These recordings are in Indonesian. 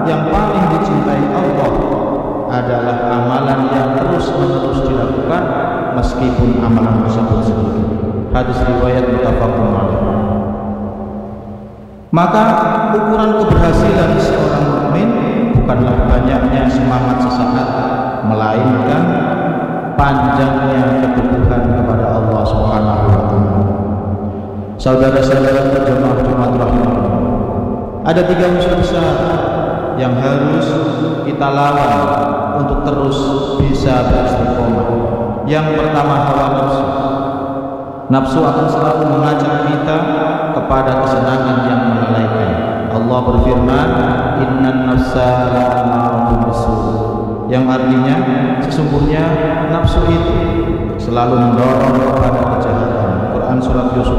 yang paling dicintai Allah adalah amalan yang terus-menerus dilakukan meskipun amalan tersebut sedikit. Hadis riwayat muttafaqun alaih. Maka ukuran keberhasilan seorang mukmin bukanlah banyaknya semangat sesaat, melainkan panjangnya keteguhan kepada Allah Subhanahu wa taala. Saudara-saudara berjamaah Jumat rahimahullah, ada 3 unsur besar yang harus kita lawan untuk terus bisa beristiqomah. Yang pertama, hawa nafsu. Nafsu akan selalu mengajak kita kepada kesenangan yang melalaikan. Allah berfirman, innan nafsa la'ammaratun bisu', yang artinya sesungguhnya nafsu itu selalu mendorong kepada kejahatan. Quran surat Yusuf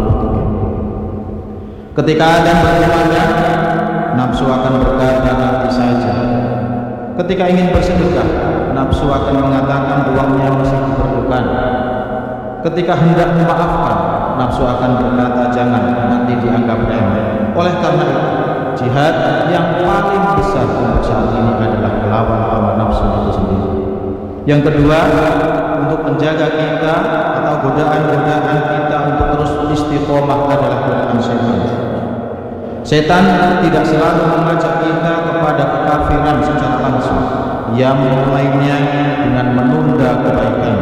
53. Ketika ada berkumandang, nafsu akan berkata nanti saja. Ketika ingin bersedekah, nafsu akan mengatakan uangnya masih diperlukan. Ketika hendak memaafkan, nafsu akan berkata jangan, nanti dianggap remeh. Oleh karena itu, jihad yang paling besar untuk saat ini adalah melawan hawa nafsu itu sendiri. Yang kedua, untuk menjaga kita atau godaan-godaan kita untuk terus istiqomah adalah godaan setan. Setan tidak selalu mengajak kita kepada kekafiran secara langsung. Ia memulainya dengan menunda kebaikan,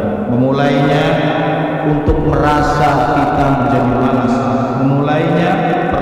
memulainya untuk merasa kita menjadi malas, memulainya